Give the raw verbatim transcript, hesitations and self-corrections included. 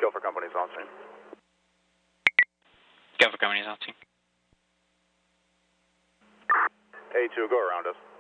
Go for companies on scene. Go for companies on scene. A two, go around us.